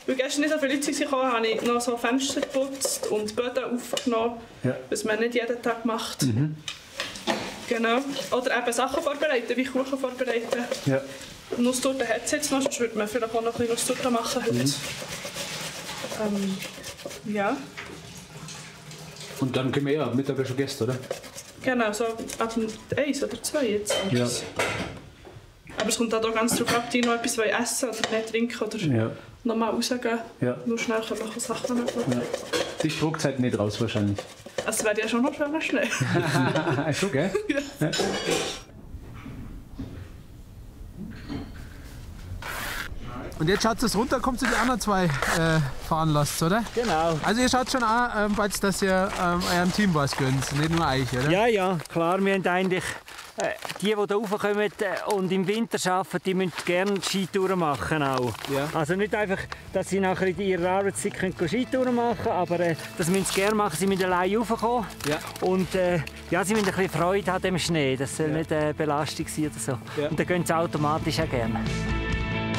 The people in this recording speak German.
Weil gestern nicht so viele Leute kamen, habe ich noch so Fenster geputzt und Böden aufgenommen, was man nicht jeden Tag macht. Genau. Oder eben Sachen vorbereiten, wie Kuchen vorbereiten. Ja. Nusstorte hat es jetzt noch, sonst würde man vielleicht auch noch ein bisschen Nusstorte machen heute. Ja. Und dann können wir ja Mittag schon gegessen, oder? Genau, so ab 1 oder 2 jetzt. Ja. Aber es kommt auch ganz drauf ab, die noch etwas essen oder nicht trinken oder nochmal rausgehen. Ja. Nur schnell können wir Sachen machen. Ja. Die spuckt halt nicht raus wahrscheinlich. Es wäre ja schon noch schöner Schnee. Schon, gell? Ja. Und jetzt schaut es runter, kommt zu die anderen 2 fahren lasst, oder? Genau. Also ihr schaut schon an, dass ihr eurem Team was gönnt, nicht nur euch, oder? Ja, ja, klar. Wir haben eigentlich die hier raufkommen und im Winter arbeiten, die müssen gerne Skitouren machen auch. Ja. Also nicht einfach, dass sie nachher in ihrer Arbeitszeit Skitouren machen können, aber das müssen sie gerne machen. Sie müssen alleine raufkommen. Ja. Und ja, sie müssen ein bisschen Freude haben am Schnee. Das soll nicht eine Belastung sein oder so. Ja. Und dann gehen sie automatisch auch gerne.